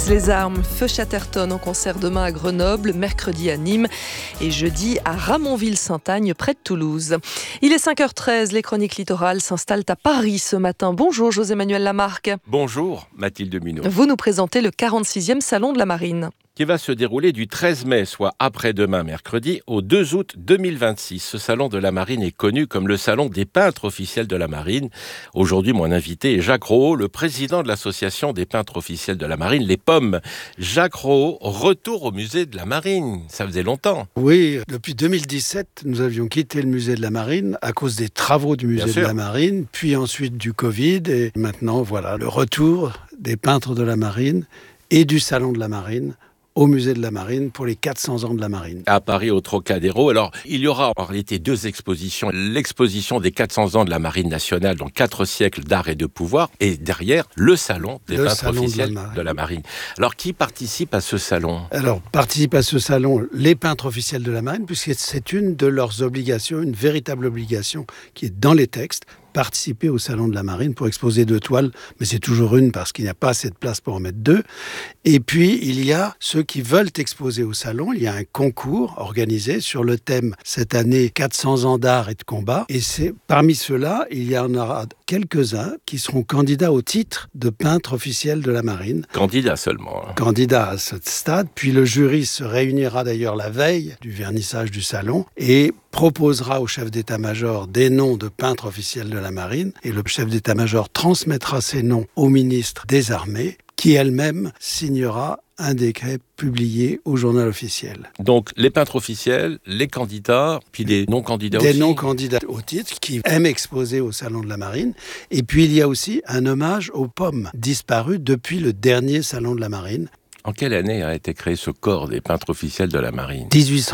les armes, Feu Chatterton en concert demain à Grenoble, mercredi à Nîmes et jeudi à Ramonville-Saint-Agne près de Toulouse. Il est 5h13, les chroniques littorales s'installent à Paris ce matin. Bonjour José-Manuel Lamarque. Bonjour Mathilde Munot. Vous nous présentez le 46e Salon de la Marine. Qui va se dérouler du 13 mai, soit après-demain mercredi, au 2 août 2026. Ce salon de la marine est connu comme le salon des peintres officiels de la marine. Aujourd'hui, mon invité est Jacques Rohaut, le président de l'association des peintres officiels de la marine, les POM. Jacques Rohaut, retour au musée de la marine. Ça faisait longtemps. Oui, depuis 2017, nous avions quitté le musée de la marine à cause des travaux du musée de la marine, puis ensuite du Covid, et maintenant, voilà, le retour des peintres de la marine et du salon de la marine au musée de la marine pour les 400 ans de la marine. À Paris, au Trocadéro. Alors, il y aura en réalité deux expositions. L'exposition des 400 ans de la marine nationale, donc 4 siècles d'art et de pouvoir, et derrière, le salon des peintres officiels de la marine. Alors, qui participe à ce salon ? Alors, participent à ce salon les peintres officiels de la marine, puisque c'est une de leurs obligations, une véritable obligation qui est dans les textes. Participer au salon de la marine pour exposer 2 toiles, mais c'est toujours une parce qu'il n'y a pas assez de place pour en mettre 2. Et puis, il y a ceux qui veulent exposer au salon. Il y a un concours organisé sur le thème, cette année, 400 ans d'art et de combat. Et parmi ceux-là, il y en aura quelques-uns qui seront candidats au titre de peintre officiel de la marine. Candidats seulement. Candidats à ce stade. Puis le jury se réunira d'ailleurs la veille du vernissage du salon et proposera au chef d'état-major des noms de peintres officiels de la marine, et le chef d'état-major transmettra ces noms au ministre des Armées, qui elle-même signera un décret publié au journal officiel. Donc les peintres officiels, les candidats, puis des non-candidats aussi. Des non-candidats au titre qui aiment exposer au salon de la marine. Et puis il y a aussi un hommage aux POM disparus depuis le dernier salon de la marine. En quelle année a été créé ce corps des peintres officiels de la marine ?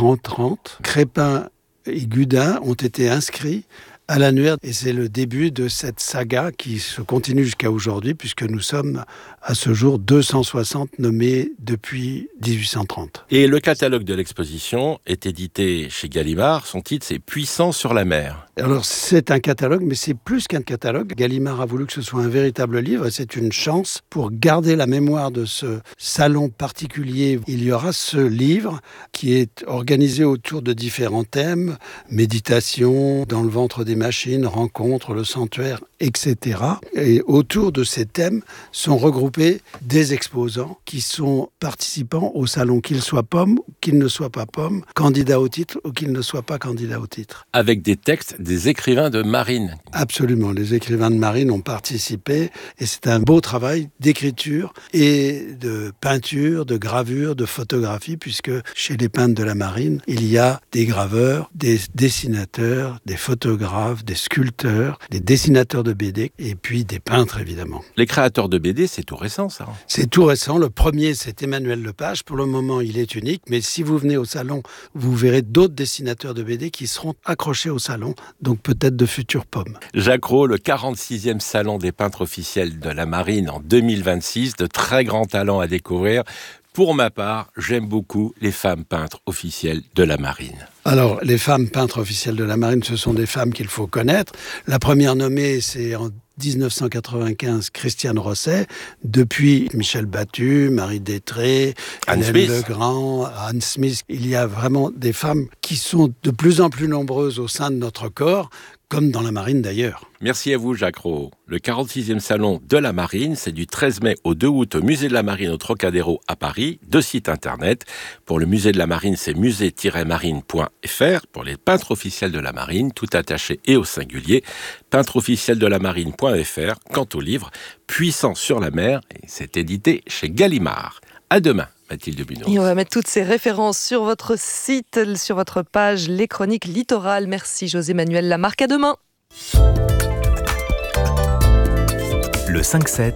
1830. Crépin et Gudin ont été inscrits à l'annuaire, et c'est le début de cette saga qui se continue jusqu'à aujourd'hui, puisque nous sommes à ce jour 260 nommés depuis 1830. Et le catalogue de l'exposition est édité chez Gallimard. Son titre, c'est « Puissant sur la mer ». Alors, c'est un catalogue, mais c'est plus qu'un catalogue. Gallimard a voulu que ce soit un véritable livre, et c'est une chance pour garder la mémoire de ce salon particulier. Il y aura ce livre qui est organisé autour de différents thèmes, méditation, dans le ventre des machines, rencontres, le sanctuaire, etc. Et autour de ces thèmes sont regroupés des exposants qui sont participants au salon, qu'ils soient POM, qu'ils ne soient pas POM, candidats au titre ou qu'ils ne soient pas candidats au titre. Avec des textes des écrivains de marine. Absolument, les écrivains de marine ont participé et c'est un beau travail d'écriture et de peinture, de gravure, de photographie, puisque chez les peintres de la marine, il y a des graveurs, des dessinateurs, des photographes, des sculpteurs, des dessinateurs de BD et puis des peintres évidemment. Les créateurs de BD, c'est tout récent ça. C'est tout récent. Le premier, c'est Emmanuel Lepage. Pour le moment, il est unique, mais si vous venez au salon, vous verrez d'autres dessinateurs de BD qui seront accrochés au salon, donc peut-être de futurs POM. Jacques Rohaut, le 46e salon des peintres officiels de la marine en 2026, de très grands talents à découvrir. Pour ma part, j'aime beaucoup les femmes peintres officielles de la marine. Alors, les femmes peintres officielles de la marine, ce sont des femmes qu'il faut connaître. La première nommée, c'est en 1995, Christiane Rosset. Depuis, Michel Battu, Marie Détré, Hélène Legrand, Anne Smith. Il y a vraiment des femmes qui sont de plus en plus nombreuses au sein de notre corps, comme dans la marine d'ailleurs. Merci à vous Jacques Rohaut. Le 46e salon de la marine, c'est du 13 mai au 2 août au musée de la marine au Trocadéro à Paris, 2 sites internet. Pour le musée de la marine, c'est musée-marine.fr. Pour les peintres officiels de la marine, tout attaché et au singulier, peintres-officiels-de-la-marine.fr. Quant au livre, Puissant sur la mer, et c'est édité chez Gallimard. À demain. Mathilde Munot. Et on va mettre toutes ces références sur votre site, sur votre page Les Chroniques Littorales. Merci José-Manuel Lamarque. À demain. Le 5-7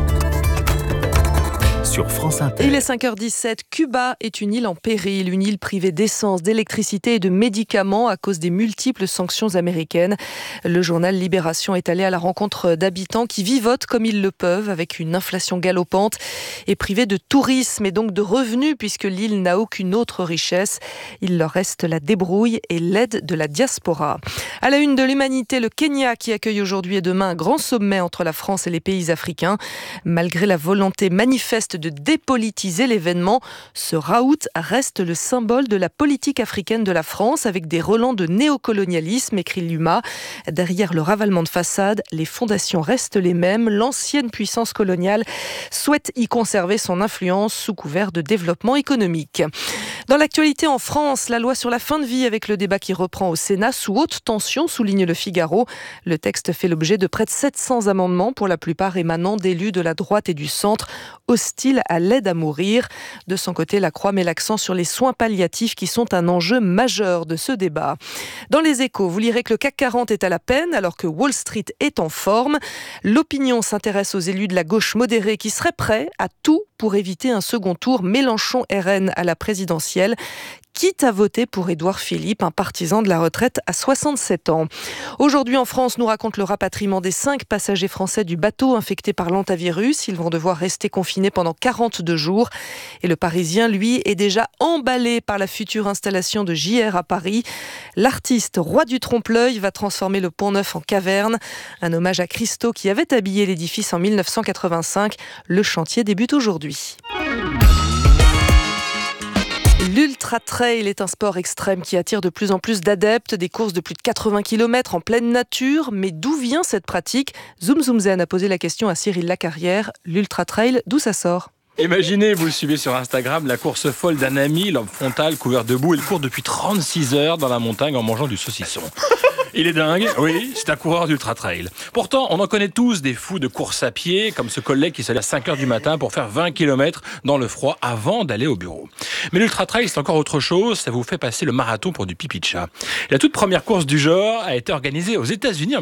sur France Inter. Il est 5h17. Cuba est une île en péril, une île privée d'essence, d'électricité et de médicaments à cause des multiples sanctions américaines. Le journal Libération est allé à la rencontre d'habitants qui vivotent comme ils le peuvent avec une inflation galopante et privés de tourisme et donc de revenus puisque l'île n'a aucune autre richesse. Il leur reste la débrouille et l'aide de la diaspora. À la une de l'humanité, le Kenya qui accueille aujourd'hui et demain un grand sommet entre la France et les pays africains. Malgré la volonté manifeste de dépolitiser l'événement. Ce raout reste le symbole de la politique africaine de la France avec des relents de néocolonialisme, écrit l'UMA. Derrière le ravalement de façade, les fondations restent les mêmes. L'ancienne puissance coloniale souhaite y conserver son influence sous couvert de développement économique. Dans l'actualité en France, la loi sur la fin de vie avec le débat qui reprend au Sénat sous haute tension, souligne le Figaro. Le texte fait l'objet de près de 700 amendements, pour la plupart émanant d'élus de la droite et du centre, hostiles à l'aide à mourir. De son côté, la Croix met l'accent sur les soins palliatifs qui sont un enjeu majeur de ce débat. Dans les Échos, vous lirez que le CAC 40 est à la peine alors que Wall Street est en forme. L'Opinion s'intéresse aux élus de la gauche modérée qui seraient prêts à tout pour éviter un second tour Mélenchon-RN à la présidentielle, quitte à voter pour Édouard Philippe, un partisan de la retraite à 67 ans. Aujourd'hui en France, nous raconte le rapatriement des 5 passagers français du bateau infecté par l'hantavirus. Ils vont devoir rester confinés pendant 42 jours. Et le Parisien, lui, est déjà emballé par la future installation de JR à Paris. L'artiste roi du trompe-l'œil va transformer le Pont-Neuf en caverne. Un hommage à Christo qui avait habillé l'édifice en 1985. Le chantier débute aujourd'hui. L'Ultra Trail est un sport extrême qui attire de plus en plus d'adeptes, des courses de plus de 80 km en pleine nature. Mais d'où vient cette pratique ? Zoom Zoom Zen a posé la question à Cyril Lacarrière. L'Ultra Trail, d'où ça sort ? Imaginez, vous le suivez sur Instagram, la course folle d'un ami, lampe frontale, couvert de boue. Il court depuis 36 heures dans la montagne en mangeant du saucisson. Il est dingue, oui, c'est un coureur d'ultra trail. Pourtant, on en connaît tous des fous de course à pied, comme ce collègue qui se lève à 5 heures du matin pour faire 20 km dans le froid avant d'aller au bureau. Mais l'ultra trail, c'est encore autre chose, ça vous fait passer le marathon pour du pipi de chat. La toute première course du genre a été organisée aux États-Unis en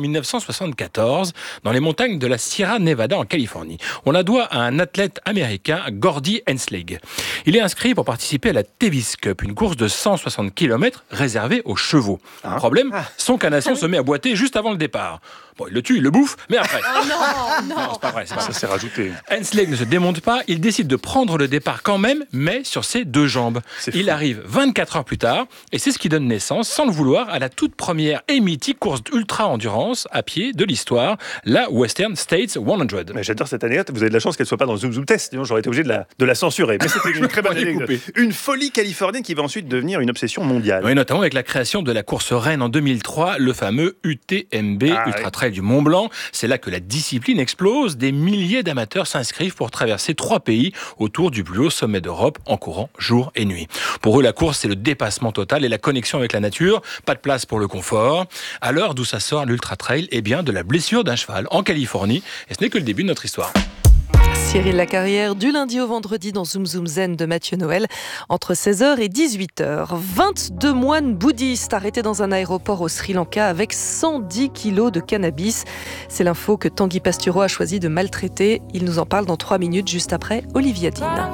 1974, dans les montagnes de la Sierra Nevada en Californie. On la doit à un athlète américain, Gordy Henslig. Il est inscrit pour participer à la Davis Cup, une course de 160 km réservée aux chevaux. Problème, son canasson se met à boiter juste avant le départ. Bon, il le tue, il le bouffe, mais après... Non, c'est pas vrai, c'est pas Ça s'est rajouté. Henslig ne se démonte pas, il décide de prendre le départ quand même, mais sur ses 2 jambes. Il arrive 24 heures plus tard, et c'est ce qui donne naissance, sans le vouloir, à la toute première et mythique course ultra-endurance à pied de l'histoire, la Western States 100. Mais j'adore cette anecdote. Vous avez de la chance qu'elle ne soit pas dans le Zoom Zoom Test, sinon j'aurais été obligé de la censurer. Mais c'était une très bonne anecdote. Une folie californienne qui va ensuite devenir une obsession mondiale. Oui, notamment avec la création de la course reine en 2003, le fameux UTMB, Ultra Trail du Mont Blanc. C'est là que la discipline explose. Des milliers d'amateurs s'inscrivent pour traverser 3 pays autour du plus haut sommet d'Europe en courant jour et nuit. Pour eux, la course, c'est le dépassement total et la connexion avec la nature. Pas de place pour le confort. À l'heure d'où ça sort l'Ultra Trail, eh bien, de la blessure d'un cheval en Californie. Et ce n'est que le début de notre histoire. Cyril Lacarrière, du lundi au vendredi dans Zoom Zoom Zen de Mathieu Noël, entre 16h et 18h. 22 moines bouddhistes arrêtés dans un aéroport au Sri Lanka avec 110 kilos de cannabis. C'est l'info que Tanguy Pastureau a choisi de maltraiter. Il nous en parle dans 3 minutes, juste après Olivia Dean.